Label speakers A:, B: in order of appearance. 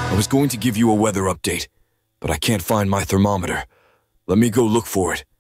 A: I was going to give you a weather update, but I can't find my thermometer. Let me go look for it.